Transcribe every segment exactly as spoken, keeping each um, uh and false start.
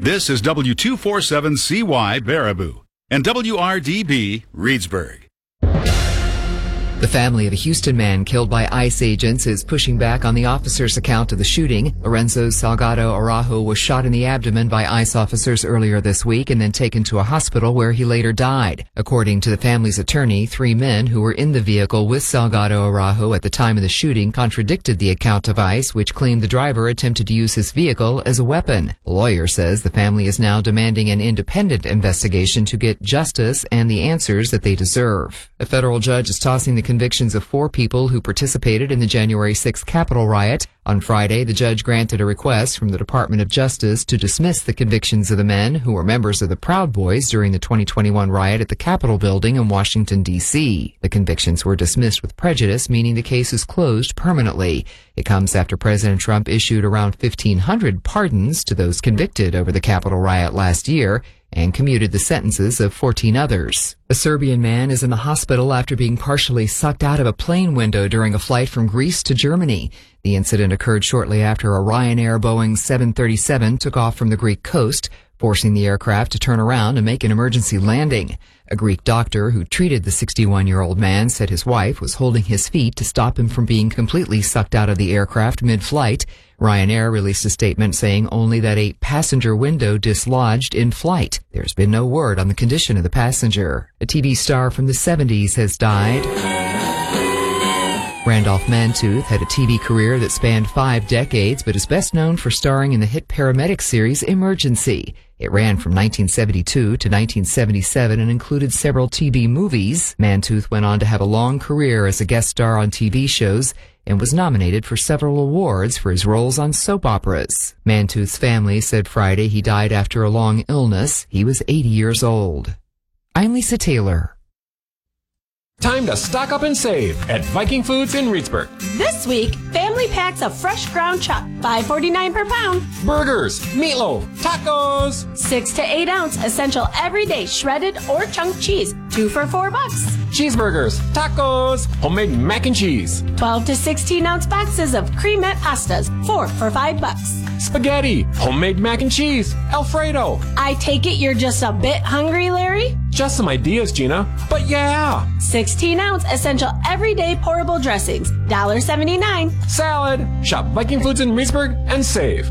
This is W two forty-seven C Y Baraboo and W R D B Reedsburg. The family of a Houston man killed by ICE agents is pushing back on the officer's account of the shooting. Lorenzo Salgado Araujo was shot in the abdomen by ICE officers earlier this week and then taken to a hospital where he later died. According to the family's attorney, three men who were in the vehicle with Salgado Araujo at the time of the shooting contradicted the account of ICE, which claimed the driver attempted to use his vehicle as a weapon. The lawyer says the family is now demanding an independent investigation to get justice and the answers that they deserve. A federal judge is tossing the convictions of four people who participated in the January sixth Capitol riot. On Friday, the judge granted a request from the Department of Justice to dismiss the convictions of the men who were members of the Proud Boys during the twenty twenty-one riot at the Capitol building in Washington, D C The convictions were dismissed with prejudice, meaning the case is closed permanently. It comes after President Trump issued around fifteen hundred pardons to those convicted over the Capitol riot last year and commuted the sentences of fourteen others. A Serbian man is in the hospital after being partially sucked out of a plane window during a flight from Greece to Germany. The incident occurred shortly after a Ryanair Boeing seven thirty-seven took off from the Greek coast, forcing the aircraft to turn around and make an emergency landing. A Greek doctor who treated the sixty-one-year-old man said his wife was holding his feet to stop him from being completely sucked out of the aircraft mid-flight. Ryanair released a statement saying only that a passenger window dislodged in flight. There's been no word on the condition of the passenger. A T V star from the seventies has died. Randolph Mantooth had a T V career that spanned five decades, but is best known for starring in the hit paramedic series Emergency. It ran from nineteen seventy-two to nineteen seventy-seven and included several T V movies. Mantooth went on to have a long career as a guest star on T V shows and was nominated for several awards for his roles on soap operas. Mantooth's family said Friday he died after a long illness. He was eighty years old. I'm Lisa Taylor. Time to stock up and save at Viking Foods in Reedsburg. This week, family packs of fresh ground chuck, five forty-nine per pound. Burgers, meatloaf, tacos. Six to eight ounce essential everyday shredded or chunk cheese, two for four bucks. Cheeseburgers, tacos, homemade mac and cheese. Twelve to sixteen ounce boxes of cremette pastas, four for five bucks. Spaghetti, homemade mac and cheese, Alfredo. I take it you're just a bit hungry, Larry? Just some ideas, Gina. But yeah. sixteen ounce essential everyday pourable dressings, one seventy-nine. Salad. Shop Viking Foods in Reedsburg and save.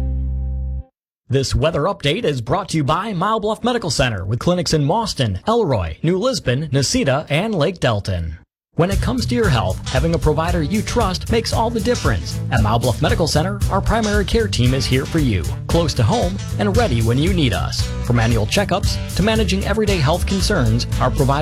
This weather update is brought to you by Mile Bluff Medical Center with clinics in Mauston, Elroy, New Lisbon, Necedah, and Lake Delton. When it comes to your health, having a provider you trust makes all the difference. At Mile Bluff Medical Center, our primary care team is here for you, close to home and ready when you need us. From annual checkups to managing everyday health concerns, our providers